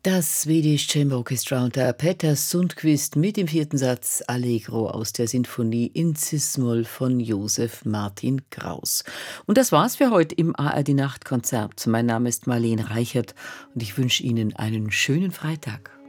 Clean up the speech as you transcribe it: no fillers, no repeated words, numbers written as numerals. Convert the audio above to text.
Das Swedish Chamber Orchestra unter Peter Sundqvist mit dem vierten Satz Allegro aus der Sinfonie in Cis-Moll von Josef Martin Kraus. Und das war's für heute im ARD Nachtkonzert. Mein Name ist Marlene Reichert und ich wünsche Ihnen einen schönen Freitag.